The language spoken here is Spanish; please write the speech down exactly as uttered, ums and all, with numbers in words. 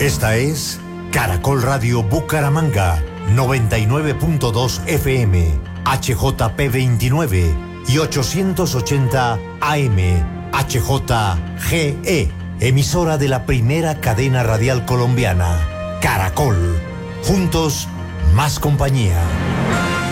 Esta es Caracol Radio Bucaramanga, noventa y nueve punto dos F M, H J P veintinueve y ochocientos ochenta A M, H J G E, emisora de la primera cadena radial colombiana, Caracol. Juntos, más compañía.